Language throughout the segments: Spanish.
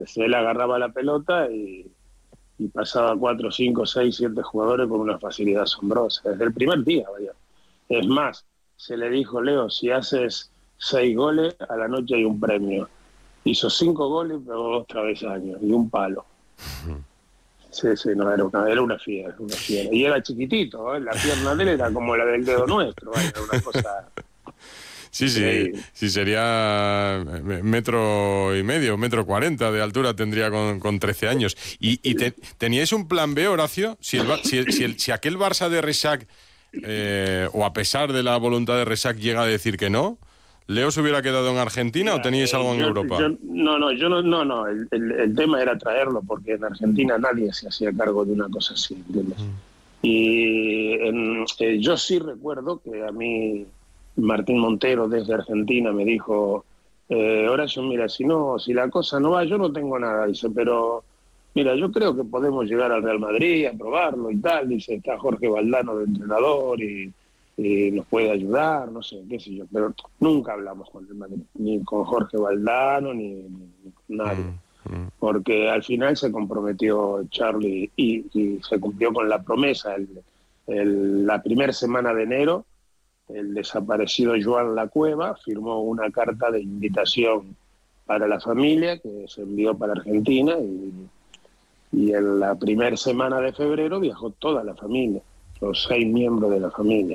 Él agarraba la pelota y pasaba 4, 5, 6, 7 jugadores con una facilidad asombrosa, desde el primer día, vaya. Es más, se le dijo, Leo, si haces 6 goles, a la noche hay un premio. Hizo 5 goles, pero 2 travesaños y un palo. Sí, no, era una fiera, una fiera. Y era chiquitito, ¿eh? La pierna de él era como la del dedo nuestro, ¿vale? Era una cosa... Sí, sería 1,5 metros, 1,40 de altura tendría con 13 años. ¿Y teníais un plan B, Horacio? Si aquel Barça de Rexach, o a pesar de la voluntad de Rexach, llega a decir que no, ¿Leo se hubiera quedado en Argentina o teníais algo en Europa? No. El tema era traerlo, porque en Argentina nadie se hacía cargo de una cosa así, ¿entiendes? Y yo sí recuerdo que a mí Martín Montero desde Argentina me dijo, Horacio, mira, si la cosa no va, yo no tengo nada, dice, pero mira, yo creo que podemos llegar al Real Madrid a probarlo y tal, dice, está Jorge Valdano de entrenador y nos puede ayudar, no sé, qué sé yo, pero nunca hablamos con el Madrid, ni con Jorge Valdano, ni con nadie, porque al final se comprometió Charlie y se cumplió con la promesa. La primera semana de enero, el desaparecido Joan Lacueva firmó una carta de invitación para la familia que se envió para Argentina y en la primera semana de febrero viajó toda la familia, los 6 miembros de la familia.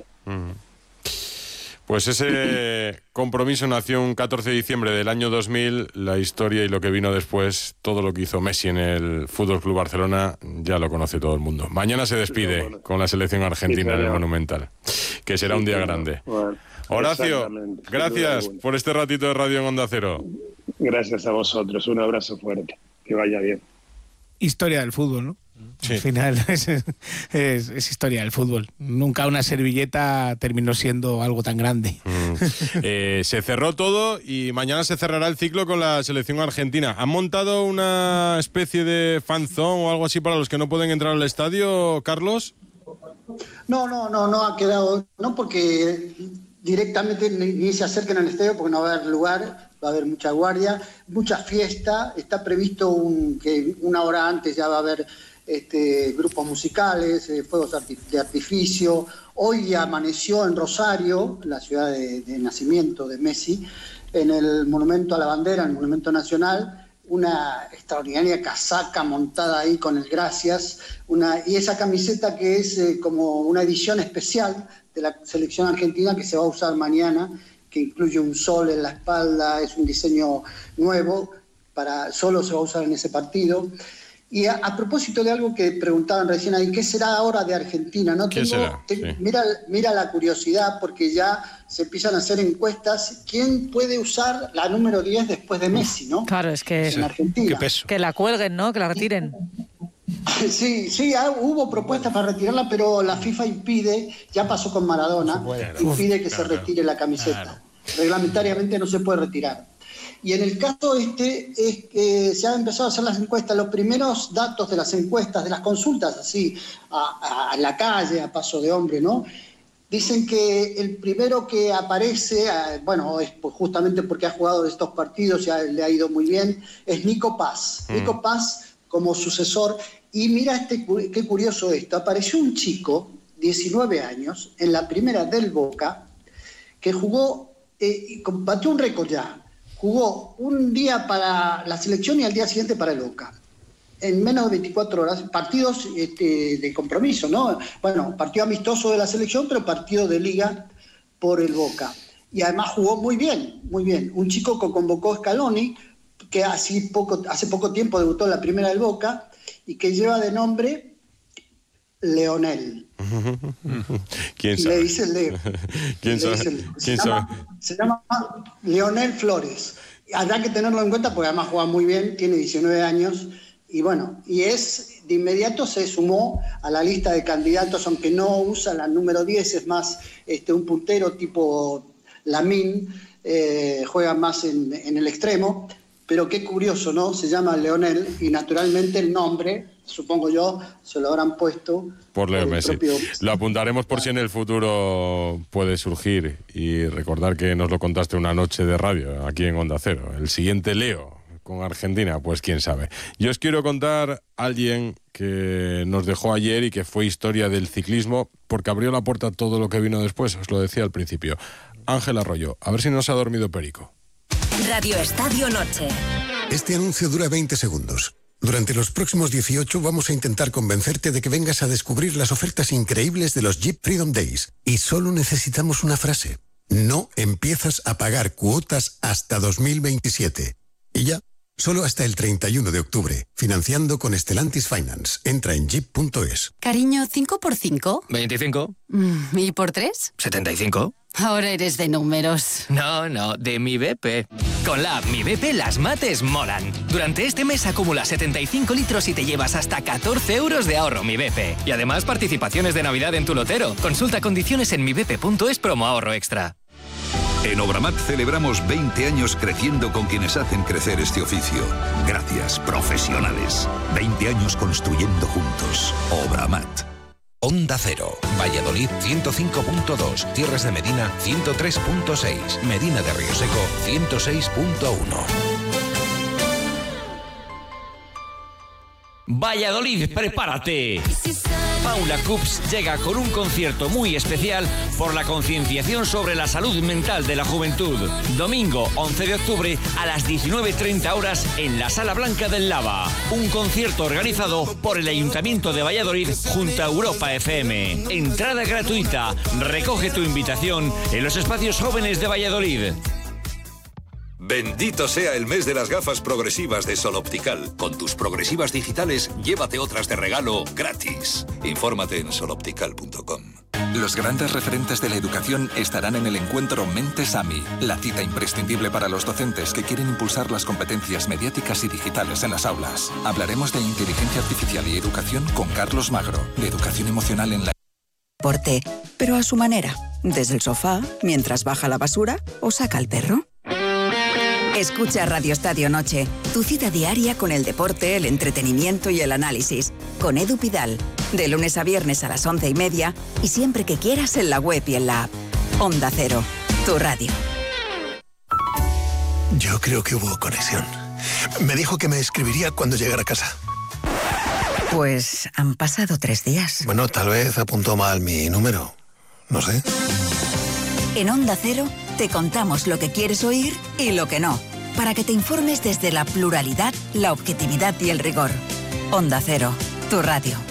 Pues ese compromiso nació un 14 de diciembre del año 2000. La historia y lo que vino después, todo lo que hizo Messi en el FC Barcelona, ya lo conoce todo el mundo. Mañana se despide con la selección argentina en el Monumental, que será un día grande. Bueno, Horacio, gracias por este ratito de radio en Onda Cero. Gracias a vosotros, un abrazo fuerte, que vaya bien. Historia del fútbol, ¿no? Sí. Al final es historia del fútbol. Nunca una servilleta terminó siendo algo tan grande. Se cerró todo y mañana se cerrará el ciclo con la selección argentina. ¿Han montado una especie de fanzone o algo así para los que no pueden entrar al estadio, Carlos? No ha quedado, no, porque directamente ni se acerquen al estadio porque no va a haber lugar, va a haber mucha guardia, mucha fiesta. Está previsto que una hora antes ya va a haber grupos musicales, fuegos de artificio. Hoy amaneció en Rosario, la ciudad de nacimiento de Messi, en el Monumento a la Bandera, en el Monumento Nacional, una extraordinaria casaca montada ahí con el Gracias, y esa camiseta que es como una edición especial de la selección argentina que se va a usar mañana, que incluye un sol en la espalda, es un diseño nuevo, solo se va a usar en ese partido. Y a propósito de algo que preguntaban recién ahí, ¿qué será ahora de Argentina? ¿No? Mira la curiosidad, porque ya se empiezan a hacer encuestas. ¿Quién puede usar la número 10 después de Messi, no? Claro, es que en Argentina. Qué peso. Que la cuelguen, ¿no? Que la retiren. Sí, hubo propuestas para retirarla, pero la FIFA impide, ya pasó con Maradona, impide que se retire la camiseta. Claro. Reglamentariamente no se puede retirar. Y en el caso es que se han empezado a hacer las encuestas. Los primeros datos de las encuestas, de las consultas, así, a la calle, a paso de hombre, ¿no? Dicen que el primero que aparece, es justamente porque ha jugado estos partidos, ya le ha ido muy bien, es Nico Paz. Nico Paz como sucesor. Y mira qué curioso esto. Apareció un chico, 19 años, en la primera del Boca, que jugó, batió un récord ya. Jugó un día para la selección y al día siguiente para el Boca. En menos de 24 horas, partidos de compromiso, ¿no? Bueno, partido amistoso de la selección, pero partido de liga por el Boca. Y además jugó muy bien, muy bien. Un chico que convocó Scaloni, que hace poco tiempo debutó en la primera del Boca, y que lleva de nombre Leonel. ¿Quién sabe? Le dice Leo. ¿Quién sabe? Se llama Leonel Flores. Habrá que tenerlo en cuenta porque además juega muy bien, tiene 19 años y bueno, de inmediato se sumó a la lista de candidatos, aunque no usa la número 10, es más un puntero tipo Lamine, juega más en el extremo, pero qué curioso, ¿no? Se llama Leonel y naturalmente el nombre, supongo yo, se lo habrán puesto por Leo Messi. Lo apuntaremos por si en el futuro puede surgir y recordar que nos lo contaste una noche de radio aquí en Onda Cero. El siguiente Leo, con Argentina, pues quién sabe. Yo os quiero contar a alguien que nos dejó ayer y que fue historia del ciclismo, porque abrió la puerta a todo lo que vino después, os lo decía al principio. Ángel Arroyo, a ver si nos ha dormido Perico. Radio Estadio Noche. Este anuncio dura 20 segundos. Durante los próximos 18 vamos a intentar convencerte de que vengas a descubrir las ofertas increíbles de los Jeep Freedom Days. Y solo necesitamos una frase. No empiezas a pagar cuotas hasta 2027. Y ya, solo hasta el 31 de octubre. Financiando con Stellantis Finance. Entra en jeep.es. Cariño, ¿5 por 5? 25. ¿Y por 3? 75. Ahora eres de números. No, de Mi BP. Con la app Mi BP las mates molan. Durante este mes acumula 75 litros y te llevas hasta 14 euros de ahorro Mi BP. Y además participaciones de Navidad en tu lotero. Consulta condiciones en mibp.es promo ahorro extra. En Obramat celebramos 20 años creciendo con quienes hacen crecer este oficio. Gracias, profesionales. 20 años construyendo juntos. Obramat. Onda Cero, Valladolid 105.2, Tierras de Medina 103.6, Medina de Rioseco 106.1. Valladolid, prepárate. Paula Cups llega con un concierto muy especial por la concienciación sobre la salud mental de la juventud. Domingo 11 de octubre a las 19:30 horas en la Sala Blanca del Lava. Un concierto organizado por el Ayuntamiento de Valladolid junto a Europa FM. Entrada gratuita. Recoge tu invitación en los espacios jóvenes de Valladolid. Bendito sea el mes de las gafas progresivas de Sol Optical. Con tus progresivas digitales, llévate otras de regalo gratis. Infórmate en soloptical.com. Los grandes referentes de la educación estarán en el encuentro Mentes AMI, la cita imprescindible para los docentes que quieren impulsar las competencias mediáticas y digitales en las aulas. Hablaremos de inteligencia artificial y educación con Carlos Magro, de educación emocional en la... Porte, pero a su manera, desde el sofá, mientras baja la basura o saca al perro. Escucha Radio Estadio Noche, tu cita diaria con el deporte, el entretenimiento y el análisis. Con Edu Pidal, de lunes a viernes a las 11:30 y siempre que quieras en la web y en la app. Onda Cero, tu radio. Yo creo que hubo conexión. Me dijo que me escribiría cuando llegara a casa. Pues han pasado 3 días. Bueno, tal vez apuntó mal mi número. No sé. En Onda Cero te contamos lo que quieres oír y lo que no, para que te informes desde la pluralidad, la objetividad y el rigor. Onda Cero, tu radio.